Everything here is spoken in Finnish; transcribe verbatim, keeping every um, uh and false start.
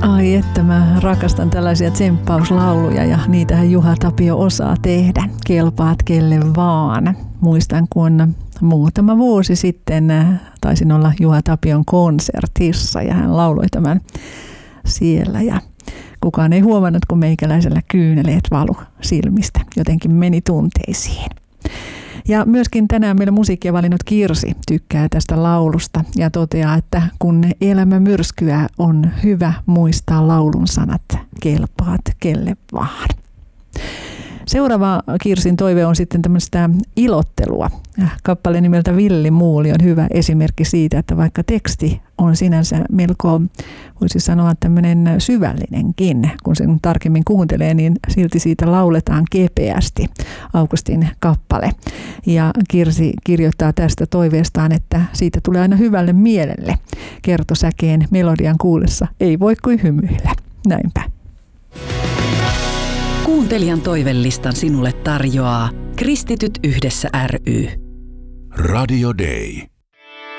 Ai että mä rakastan tällaisia tsemppauslauluja ja niitähän Juha Tapio osaa tehdä. Kelpaat kelle vaan. Muistan kun muutama vuosi sitten taisin olla Juha Tapion konsertissa ja hän lauloi tämän siellä ja kukaan ei huomannut, kun meikäläisellä kyyneleet valu silmistä. Jotenkin meni tunteisiin. Ja myöskin tänään meillä musiikkia valinnut Kirsi tykkää tästä laulusta ja toteaa, että kun elämä myrskyää, on hyvä muistaa laulun sanat, kelpaat kelle vaan. Seuraava Kirsin toive on sitten tämmöistä ilottelua. Kappale nimeltä Villi Muuli on hyvä esimerkki siitä, että vaikka teksti on sinänsä melko, voisi sanoa tämmöinen syvällinenkin, kun sen tarkemmin kuuntelee, niin silti siitä lauletaan kepeästi. Augustin kappale. Ja Kirsi kirjoittaa tästä toiveestaan, että siitä tulee aina hyvälle mielelle. Kertosäkeen melodian kuullessa ei voi kuin hymyillä. Näinpä. Kuuntelijan toivelistan sinulle tarjoaa Kristityt yhdessä ry. Radio Day.